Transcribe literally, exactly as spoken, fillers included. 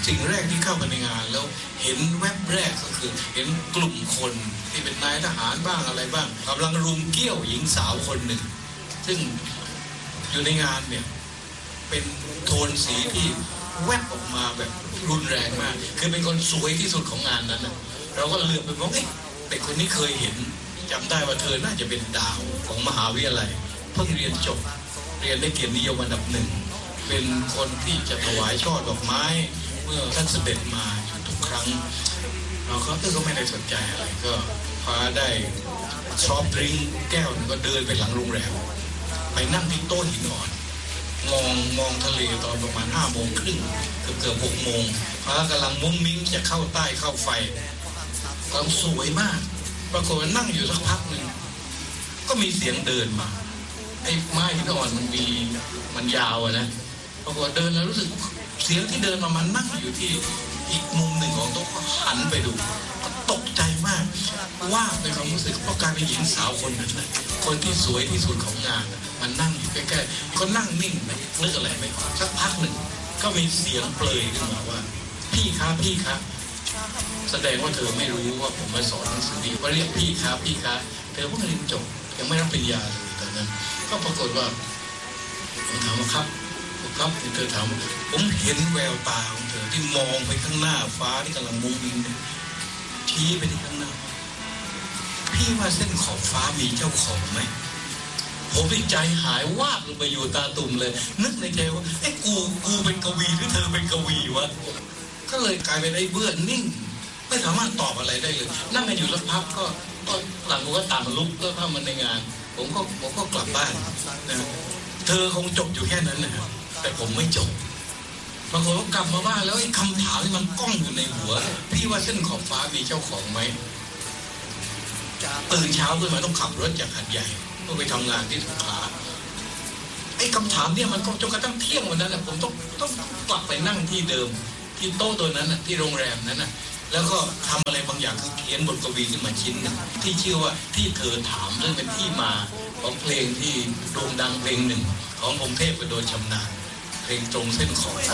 สิ่งแรกที่เข้ามาในงานแล้วเห็นแวบแรกก็คือเห็นกลุ่มคนที่เป็นนายทหารบ้างอะไรบ้างกำลังรุมเกี้ยวหญิงสาวคนหนึ่งซึ่งอยู่ในงานเนี่ยเป็นโทนสีที่แวบออกมาแบบรุนแรงมากคือเป็นคนสวยที่สุดของงานนั้นนะเราก็เลือกไปมองเอ๊ะเด็กคนนี้เคยเห็นจำได้ว่าเธอน่าจะเป็นดาวของมหาวิทยาลัยเพิ่งเรียนจบเรียนได้เกียรตินิยมอันดับหนึ่งเป็นคนที่จะถวายช่อดอกไม้เมื่อท่านเสด็จมาทุกครั้งเราก็ก็ไม่ได้สนใจอะไรก็พาได้ซอฟต์ดริงก์แก้วนึงก็เดินไปหลังโรงแรมไปนั่งที่โต๊ะหินอ่อนมองมองทะเลตอนประมาณห้าโมงครึ่งเกือบเกือบหกโมงพระกำลังมุ้งมิ้งจะเข้าใต้เข้าไฟความสวยมากปรากฏว่านั่งอยู่สักพักหนึ่งก็มีเสียงเดินมาไอ้ไม้หินอ่อนมันมีมันยาวนะปรากฏเดินแล้วรู้สึกเสียงที่เดินมามันนั่งอยู่ที่อีกมุมหนึ่งของโต๊ะก็หันไปดูก็ตกใจมากว่าในความรู้สึกเพราะการเป็นหญิงสาวคนนั้นนะคนที่สวยที่สุดของงานมันนั่งอยู่ใกล้ๆก็นั่งนิ่งไม่นึกอะไรไม่ออกสักพักหนึ่งก็มีเสียงเปลยขึ้นมาว่าพี่ครับพี่ครับแสดงว่าเธอไม่รู้ว่าผมมาสอนหนังสือดีว่าเรียกพี่ครับพี่ครับเธอเพิ่งเรียนจบยังไม่รับปริญญาเลยตอนนั้นก็ปรากฏว่าผมถามว่าครับครับเธอถามผมเห็นแววตาของเธอที่มองไปข้างหน้าฟ้าที่กำลังมุ้งมิ้งชี้ไปที่ข้างหน้าพี่ว่าเส้นขอบฟ้ามีเจ้าของไหมผมดีใจหายวาบลงไปอยู่ตาตุ่มเลยนึกในใจว่าไอ้กูกูเป็นกวีหรือเธอเป็นกวีวะก็เลยกลายเป็นไอ้เบื่อนิ่งไม่สามารถตอบอะไรได้เลยนั่งกันอยู่สักพักก็ก็หลังก็ต่างลุกก็เข้ามาในงานผมก็ผมก็กลับบ้านนะเธอคงจบอยู่แค่นั้นนะครับแต่ผมไม่จบบางคนก็กลับมาบ้านแล้วไอ้คำถามที่มันก้องอยู่ในหัวพี่ว่าเส้นขอบฟ้ามีเจ้าของไหมตื่นเช้าขึ้นมาต้องขับรถจากหาดใหญ่เพื่อไปทำงานที่สงขลาไอ้คำถามเนี่ยมันก็จนกระทั่งเที่ยงวันนั้นนะผมต้องต้องกลับไปนั่งที่เดิมที่โต๊ะตัวนั้นนะที่โรงแรมนั้นนะแล้วก็ทำอะไรบางอย่างคือเขียนบทกวีขึ้นมาชิ้นหนึ่งที่ชื่อว่าที่เธอถามซึ่งเป็นที่มาของเพลงที่โด่งดังเพลงหนึ่งของพงษ์เทพไปโดยชำนาญเพลงตรงเส้นขอบฟ้า